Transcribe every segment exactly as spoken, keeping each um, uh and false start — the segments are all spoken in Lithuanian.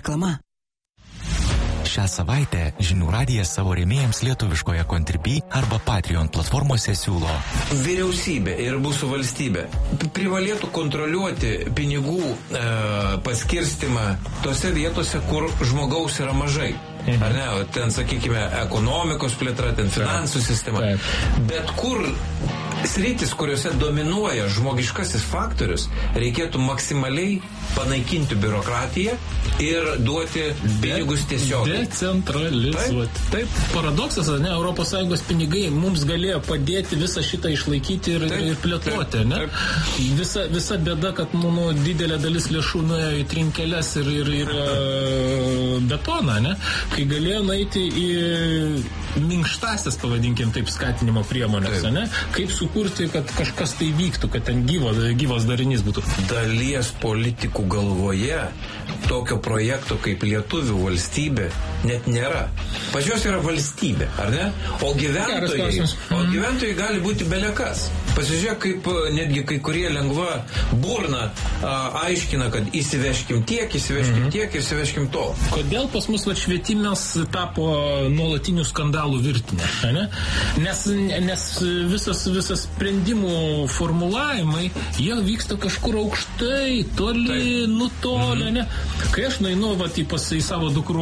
Reklama. Šią savaitę Žinių radijas savo rėmėjams lietuviškoje Contribui arba Patreon platformose siūlo. Vyriausybė ir mūsų valstybė privalėtų kontroliuoti pinigų e, paskirstimą tose vietose, kur žmogaus yra mažai. Ar ne? Ten, sakykime, ekonomikos plėtra, ten finansų sistema. Bet kur sritis, kuriuose dominuoja žmogiškasis faktorius, reikėtų maksimaliai panaikinti biurokratiją ir duoti pinigus tiesiog. Decentralizuoti. Taip. Taip, paradoksas, ne, Europos Sąjungos pinigai mums galėjo padėti visą šitą išlaikyti ir, taip, ir plėtoti, ne? Taip. Visa, visa bėda, kad nu, didelė dalis lėšų nuėjo į trinkeles ir, ir, ir uh, betoną, ne? Kai galėjo nueiti į minkštasias, pavadinkim taip, skatinimo priemonės, ne? Kaip sukurti, kad kažkas tai vyktų, kad ten gyvo, gyvas darinys būtų. Dalies politikų galvoje tokio projekto kaip lietuvių valstybė net nėra. Pačios yra valstybė, ar ne? O gyventojai, o gyventojai gali būti belekas. Pasižiūrėk, kaip netgi kai kurie lengva burna a, aiškina, kad įsiveškim tiek, įsiveškim mm-hmm. tiek, įsiveškim to. Kodėl pas mus va, švietimas tapo nuolatinių skandalų virtinė? Ne? Nes, nes visas, visas sprendimų formulavimai, jie vyksta kažkur aukštai, toli, taip, nutolę. Mm-hmm. Ne? Kai aš nueinu va, į, pas, į savo dukrų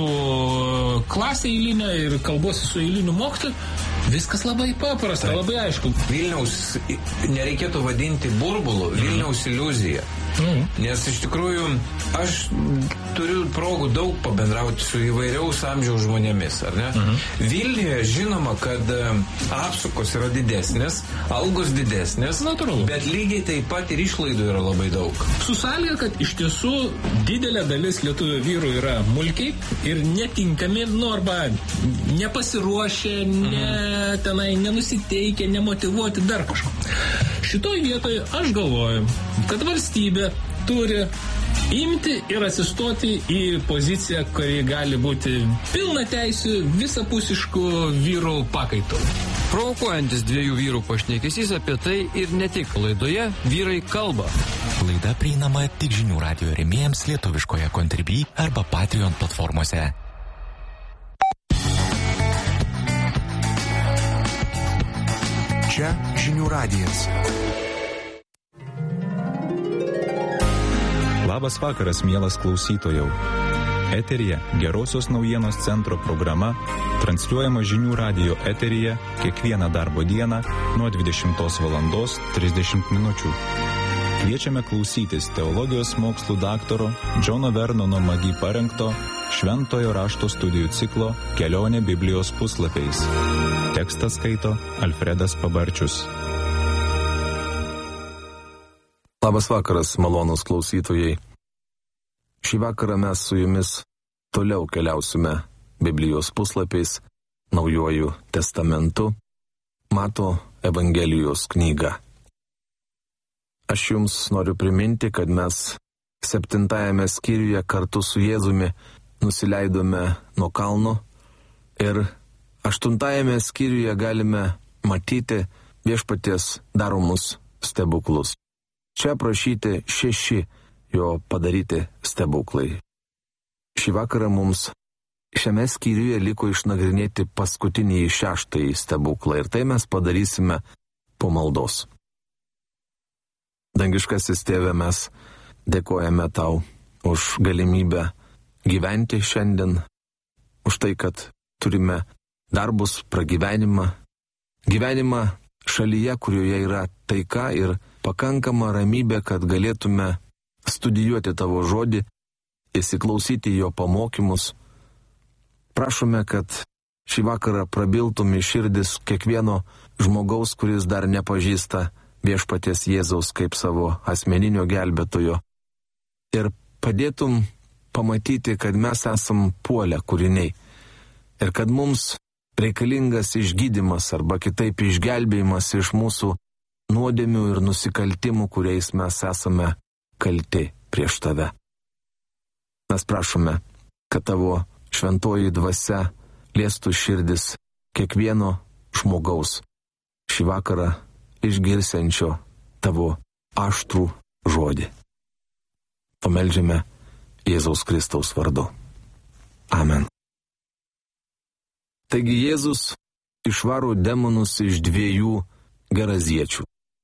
klasę eilinę ir kalbuosi su eiliniu mokytoju, viskas labai paprasta, taip, labai aišku. Vilniaus nereikėtų vadinti burbulu, Vilniaus iliuzija. Mm. Nes iš tikrųjų aš turiu progų daug pabendrauti su įvairiaus amžiaus žmonėmis, ar ne? Mm-hmm. Vilniuje žinoma, kad apsukos yra didesnės, algos didesnės, natūralu, bet lygiai taip pat ir išlaidų yra labai daug. Su sąlyga, kad iš tiesų didelė dalis lietuvių vyrų yra mulkiai ir netinkami, nu arba nepasiruošę, mm-hmm. ne, tenai nenusiteikę, nemotyvuoti dar kažko. Šitoj vietoje aš galvoju, kad valstybė turi imti ir atsistoti į poziciją, kuri gali būti pilna teisių visapusiškų vyrų pakaitų. Provokuojantis dviejų vyrų pašnekesys apie tai ir ne tik laidoje Vyrai kalba. Laida prieinama tik Žinių radijo rėmėjams lietuviškoje Contribui arba Patreon platformose. Čia Žinių radijas. Labas vakaras, mielas klausytojau. Eteryje Gerosios naujienos centro programa, transliuojama Žinių radijo eteryje kiekvieną darbo dieną nuo dvidešimtos valandos trisdešimt minučių. Kviečiame klausytis teologijos mokslų daktaro Džono Vernono Magi parengto Šventojo rašto studijų ciklo Kelionė Biblijos puslapiais. Tekstą skaito Alfredas Pabarčius. Labas vakaras, malonūs klausytojai. Šį vakarą mes su jumis toliau keliausime Biblijos puslapiais, Naujuoju testamentu, Mato Evangelijos knyga. Aš jums noriu priminti, kad mes septintajame skyriuje kartu su Jėzumi nusileidome nuo kalno ir aštuntajame skyriuje galime matyti viešpaties daromus stebuklus. Čia aprašyti šeši jo padaryti stebuklai. Šį vakarą mums šiame skyriuje liko išnagrinėti paskutinį šeštąjį stebuklą ir tai mes padarysime po maldos. Dangiškasis Tėve, mes dėkojame tau už galimybę gyventi šiandien, už tai, kad turime darbus, pragyvenimą, gyvenimą šalyje, kurioje yra taika ir pakankama ramybė, kad galėtume studijuoti tavo žodį, įsiklausyti jo pamokymus. Prašome, kad šį vakarą prabiltum į širdis kiekvieno žmogaus, kuris dar nepažįsta viešpaties Jėzaus kaip savo asmeninio gelbėtojo. Ir padėtum pamatyti, kad mes esam puolę kūriniai. Ir kad mums reikalingas išgydymas arba kitaip išgelbėjimas iš mūsų nuodėmių ir nusikaltimų, kuriais mes esame kalti prieš tave. Mes prašome, kad tavo šventoji dvasia liestų širdis kiekvieno žmogaus šį vakarą išgirsiančio tavo aštrų žodį. Pameldžiame Jėzaus Kristaus vardu. Amen. Taigi Jėzus išvaro demonus iš dviejų geraziečių.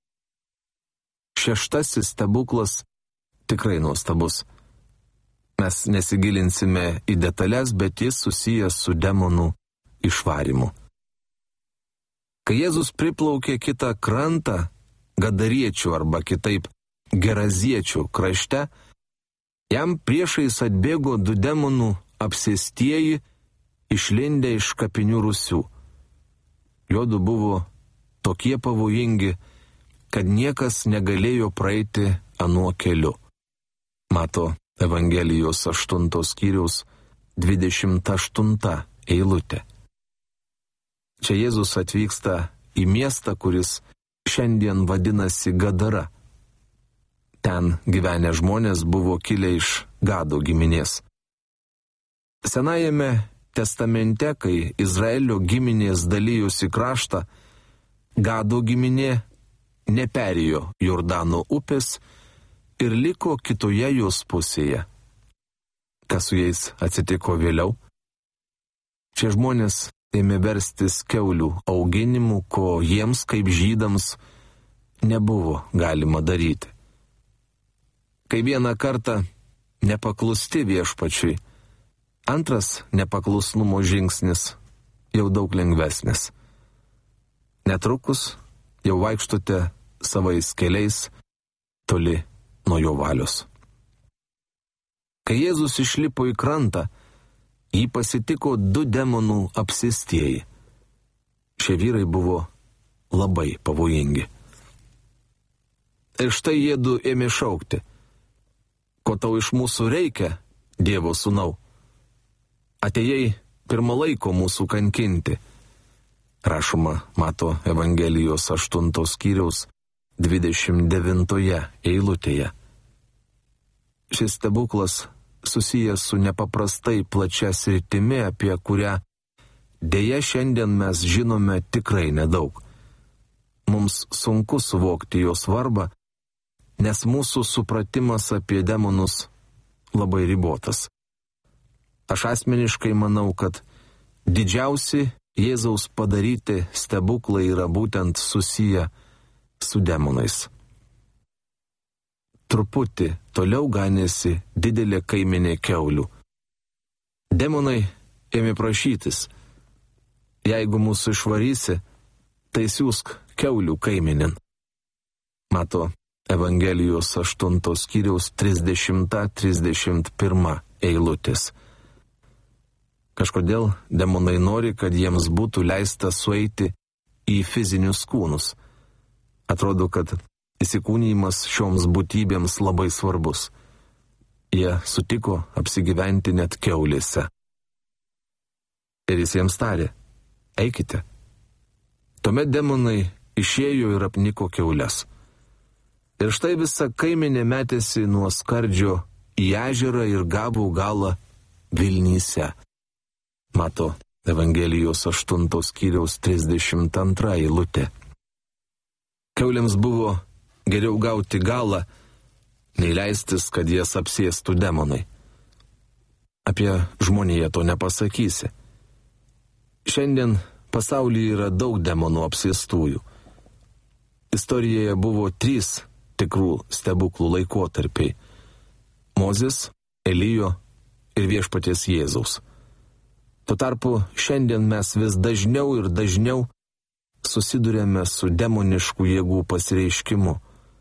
Šeštasis stebuklas tikrai nuostabus. Mes nesigilinsime į detalės, bet jis susijęs su demonų išvarimu. Kai Jėzus priplaukė kitą krantą, Gadariečių arba kitaip Geraziečių krašte, jam priešais atbėgo du demonų apsėstieji, išlindę iš kapinių rūsių. Juodu buvo tokie pavojingi, kad niekas negalėjo praeiti anuo keliu. Mato Evangelijos aštuntos skyriaus dvidešimt aštunta eilutė. Čia Jėzus atvyksta į miestą, kuris šiandien vadinasi Gadara. Ten gyvenę žmonės buvo kilę iš Gado giminės. Senajame testamente, kai Izraelio giminės dalyjosi kraštą, Gado giminė neperėjo Jordano upės ir liko kitoje jos pusėje. Kas su jais atsitiko vėliau? Šie žmonės ėmė verstis kiaulių auginimu, ko jiems kaip žydams nebuvo galima daryti. Kai vieną kartą nepaklusti viešpačiui, antras nepaklusnumo žingsnis jau daug lengvesnis. Netrukus jau vaikštote savais keliais toli nuo jo valios. Kai Jėzus išlipo į krantą, jį pasitiko du demonų apsėstieji. Šie vyrai buvo labai pavojingi. Ir štai jiedu ėmė šaukti: ko tau iš mūsų reikia, Dievo sūnau? Atėjai pirmą laiko mūsų kankinti. Rašoma Mato Evangelijos aštuntos skyriaus dvidešimt devintoje eilutėje. Šis stebuklas susijęs su nepaprastai plačia sritimi, apie kurią dėja šiandien mes žinome tikrai nedaug. Mums sunku suvokti jo svarbą, nes mūsų supratimas apie demonus labai ribotas. Aš asmeniškai manau, kad didžiausi Jėzaus padaryti stebuklai yra būtent susiję su demonais. Truputį toliau ganėsi didelė kaimenė kiaulių. Demonai ėmė prašytis: jeigu mūsų išvarysi, tai siūsk kiaulių kaimenėn. Mato Evangelijos aštuntos skyriaus trisdešimta trisdešimt pirma eilutės. Kažkodėl demonai nori, kad jiems būtų leista sueiti į fizinius kūnus. Atrodo, kad įsikūnijimas šioms būtybėms labai svarbus. Jie sutiko apsigyventi net kiaulėse. Ir jis jiems tarė: eikite. Tuomet demonai išėjo ir apniko kiaules. Ir štai visa kaimenė metėsi nuo skardžio į ežerą ir gavo galą Vilnyse. Mato Evangelijos aštuntos skyriaus trisdešimt antra eilutė. Kiaulėms buvo geriau gauti galą, nei leistis, kad jas apsėstų demonai. Apie žmoniją to nepasakysi. Šiandien pasaulyje yra daug demonų apsėstųjų. Istorijoje buvo trys tikrų stebuklų laikotarpiai: Mozės, Elijo ir viešpaties Jėzaus. Tuo tarpu šiandien mes vis dažniau ir dažniau susidurėme su demoniškų jėgų pasireiškimu.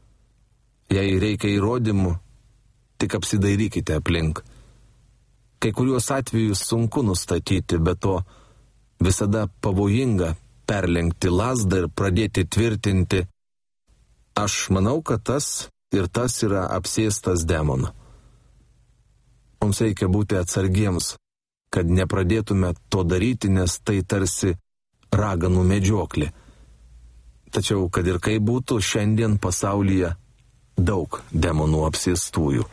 Jei reikia įrodymų, tik apsidairykite aplink. Kai kuriuos atvejus sunku nustatyti, bet to visada pavojinga perlenkti lazdą ir pradėti tvirtinti: aš manau, kad tas ir tas yra apsėstas demono. Mums reikia būti atsargiems, kad nepradėtume to daryti, nes tai tarsi raganų medžioklė. Tačiau, kad ir kaip būtų, šiandien pasaulyje daug demonų apsėstųjų.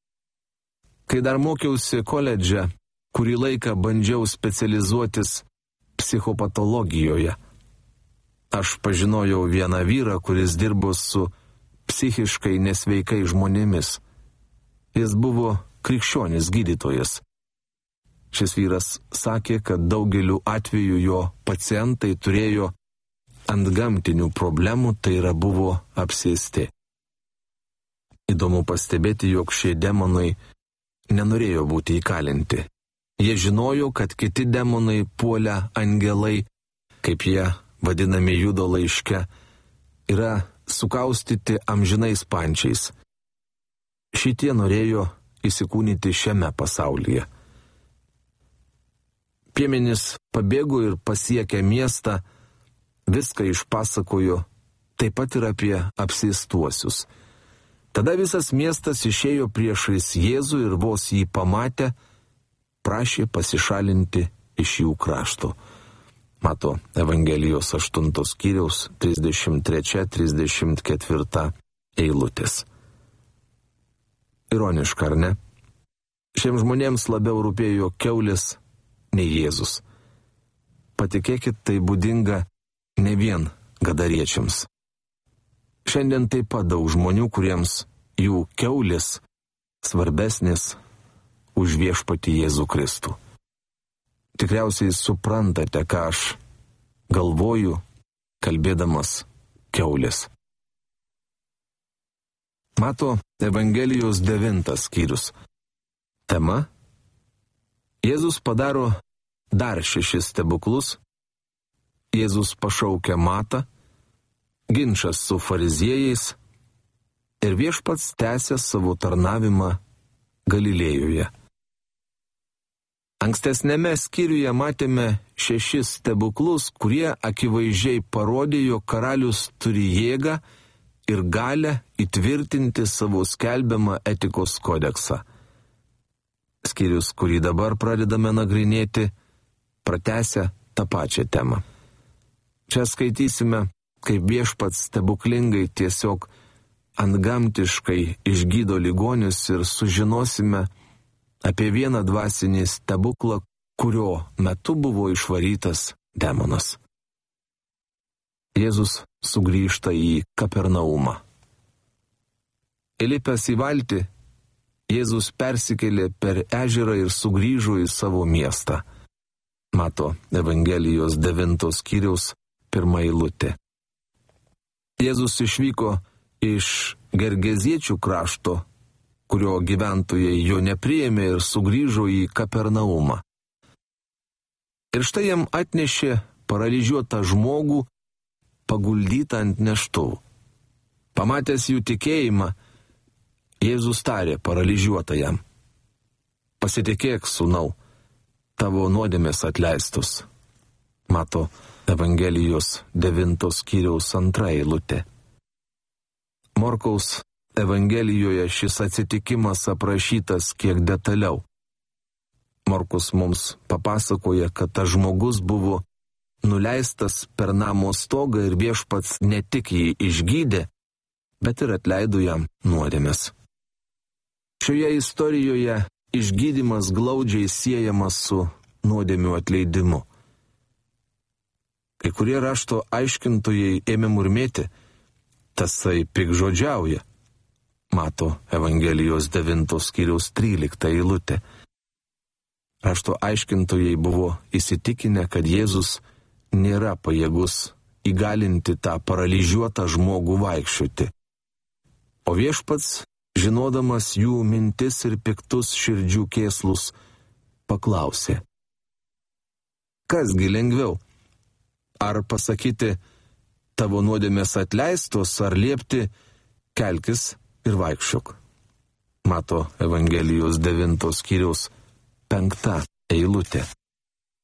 Kai dar mokiausi koledže, kurį laiką bandžiau specializuotis psichopatologijoje. Aš pažinojau vieną vyrą, kuris dirbo su psichiškai nesveikai žmonėmis. Jis buvo krikščionis gydytojas. Šis vyras sakė, kad daugeliu atveju jo pacientai turėjo antgamtinių problemų, tai yra buvo apsėsti. Įdomu pastebėti, jog šie demonai nenorėjo būti įkalinti. Jie žinojo, kad kiti demonai puolę angelai, kaip jie vadinami Judo laiške, yra sukaustyti amžinais pančiais. Šitie norėjo įsikūnyti šiame pasaulyje. Piemenys pabėgo ir pasiekę miestą, viską išpasakojo, taip pat ir apie apsėstuosius. Tada visas miestas išėjo priešais Jėzų ir vos jį pamatę, prašė pasišalinti iš jų krašto. Mato Evangelijos aštuntos skyriaus trisdešimt trečia trisdešimt ketvirta eilutės. Ironiška, ar ne? Šiems žmonėms labiau rūpėjo kiaulės nei Jėzus. Patikėkit, tai būdinga ne vien gadariečiams. Šiandien taip pat daug žmonių, kuriems jų kiaulės svarbesnės už viešpatį Jėzų Kristų. Tikriausiai suprantate, ką aš galvoju, kalbėdamas kiaulės. Mato Evangelijos devintas skyrius. Tema: Jėzus padaro dar šešis stebuklus, Jėzus pašaukia Matą, ginčas su fariziejais ir viešpats tęsia savo tarnavimą Galilėjoje. Ankstesnėme skyriuje matėme šešis stebuklus, kurie akivaizdžiai parodė, jog karalius turi jėgą ir galę įtvirtinti savo skelbiamą etikos kodeksą. Skyrius, kurį dabar pradedame nagrinėti, pratęsia tą pačią temą. Čia skaitysime, kaip viešpats stebuklingai tiesiog antgamtiškai išgydo ligonius ir sužinosime apie vieną dvasinį stebuklą, kurio metu buvo išvarytas demonas. Jėzus sugrįžta į Kapernaumą. Įlipęs į valtį, Jėzus persikėlė per ežerą ir sugrįžo į savo miestą. Mato Evangelijos devintos skyriaus pirma eilutė. Jėzus išvyko iš Gergeziečių krašto, kurio gyventojai jo nepriėmė, ir sugrįžo į Kapernaumą. Ir štai jam atnešė paralyžiuotą žmogų, paguldytą ant neštuvų. Pamatęs jų tikėjimą, Jėzus tarė paralyžiuotajam: pasitikėk, sūnau, tavo nuodėmės atleistus. Mato Evangelijos devintos skyriaus antra eilutė. Morkaus Evangelijoje šis atsitikimas aprašytas kiek detaliau. Morkus mums papasakoja, kad tas žmogus buvo nuleistas per namo stogą ir viešpats ne tik jį išgydė, bet ir atleido jam nuodėmes. Šioje istorijoje išgydymas glaudžiai siejamas su nuodėmių atleidimu. Kai kurie rašto aiškintojai ėmė murmėti: tasai pikžodžiauja. Mato Evangelijos devintos skyriaus trylikta eilutė. Rašto aiškintojai buvo įsitikinę, kad Jėzus nėra pajėgus įgalinti tą paralyžiuotą žmogų vaikščioti. O viešpats, žinodamas jų mintis ir piktus širdžių kėslus, paklausė: kasgi lengviau? Ar pasakyti tavo nuodėmės atleistos, ar liepti kelkis ir vaikščiok? Mato Evangelijos devintos skyriaus penkta eilutė.